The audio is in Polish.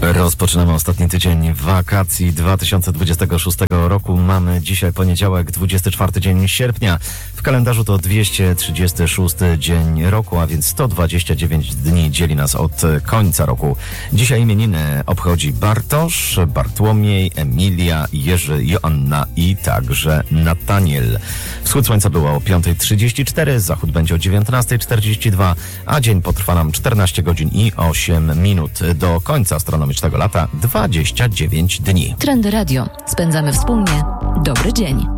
Rozpoczynamy ostatni tydzień wakacji 2026 roku. Mamy dzisiaj poniedziałek, 24 dzień sierpnia. W kalendarzu to 236 dzień roku, a więc 129 dni dzieli nas od końca roku. Dzisiaj imieniny obchodzi Bartosz, Bartłomiej, Emilia, Jerzy, Joanna i także Nataniel. Wschód słońca było o 5:34, zachód będzie o 19:42, a dzień potrwa nam 14 godzin i 8 minut. Do końca astronomicznego lata 29 dni. Trendy Radio. Spędzamy wspólnie dobry dzień.